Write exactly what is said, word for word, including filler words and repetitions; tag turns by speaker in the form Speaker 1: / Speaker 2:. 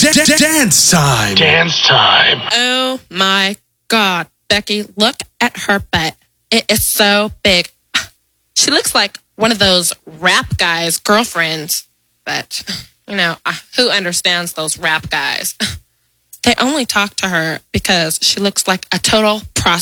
Speaker 1: da- dance time.
Speaker 2: Dance time.
Speaker 3: Oh my God, Becky, look at her butt. It is so big. She looks like one of those rap guys' girlfriends. But, you know, who understands those rap guys? They only talk to her because she looks like a total prostitute.